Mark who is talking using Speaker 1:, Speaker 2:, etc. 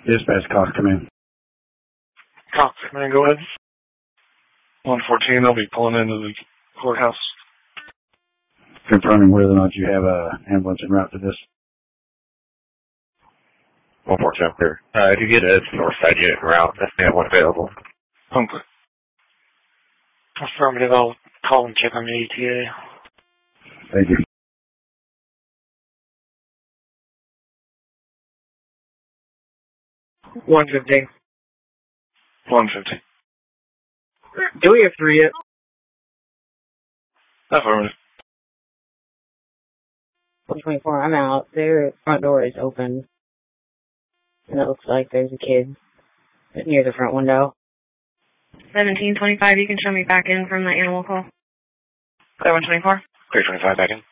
Speaker 1: Dispatch, Cox, come in.
Speaker 2: Cox, man, go ahead. 114, I'll be pulling into the courthouse.
Speaker 1: Confirming whether or not you have an ambulance en route to this.
Speaker 3: 114, I'm clear. If you get a north side unit en route, that's the one available.
Speaker 2: Okay. Affirmative, I'll call and check on the ETA.
Speaker 1: Thank you.
Speaker 2: $150. $150.
Speaker 4: Do we have 3 yet?
Speaker 2: Affirmative.
Speaker 4: 124, I'm out. Their front door is open. And it looks like there's a kid near the front window.
Speaker 5: 1725, you can show me back in from the animal call.
Speaker 3: 724. 325 back in.